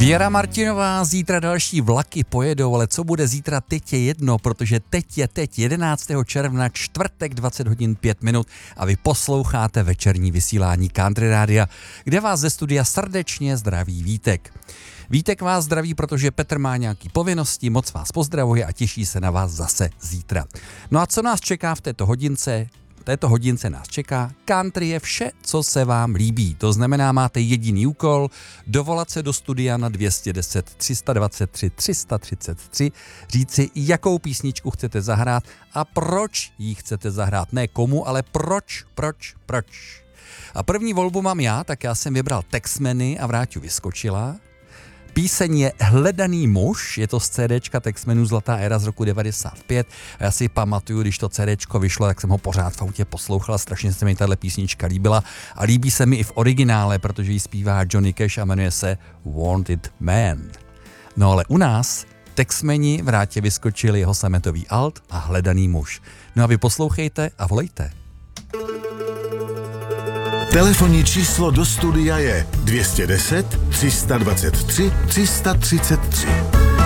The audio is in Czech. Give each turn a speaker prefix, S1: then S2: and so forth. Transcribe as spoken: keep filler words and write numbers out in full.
S1: Věra Martinová, zítra další vlaky pojedou, ale co bude zítra, teď je jedno, protože teď je teď jedenáctého června, čtvrtek, dvacet hodin pět minut a vy posloucháte večerní vysílání Country Rádia, kde vás ze studia srdečně zdraví Vítek. Vítek vás zdraví, protože Petr má nějaký povinnosti, moc vás pozdravuje a těší se na vás zase zítra. No a co nás čeká v této hodince? V této hodince nás čeká country je vše, co se vám líbí. To znamená, máte jediný úkol, dovolat se do studia na dvě stě deset, tři sta dvacet tři, tři sta třicet tři, říci, jakou písničku chcete zahrát a proč ji chcete zahrát. Ne komu, ale proč, proč, proč. A první volbu mám já, tak já jsem vybral Texmeny a Vráťu vyskočila. Píseň je Hledaný muž, je to z CDčka Texmenů Zlatá éra z roku devadesát pět a já si pamatuju, když to CDčko vyšlo, tak jsem ho pořád v autě poslouchal, strašně se mi tahle písnička líbila a líbí se mi i v originále, protože ji zpívá Johnny Cash a jmenuje se Wanted Man. No ale u nás Texmeni Vrátě vyskočili jeho sametový alt a Hledaný muž. No a vy poslouchejte a volejte.
S2: Telefonní číslo do studia je dvě stě deset, tři sta dvacet tři, tři sta třicet tři.